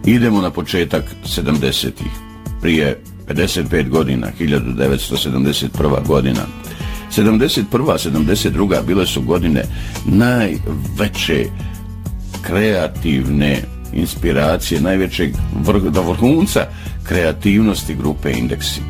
Idemo na početak 70-ih. Prije 55 godina, 1971. godina. 71. 72. bile su godine najveće kreativne inspiracije, najvećeg vrhunca kreativnosti grupe Indeksi.